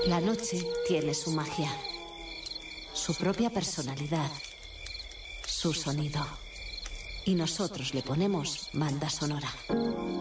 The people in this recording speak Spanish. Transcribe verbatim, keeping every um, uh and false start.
La noche tiene su magia, su propia personalidad, su sonido. Y nosotros le ponemos banda sonora.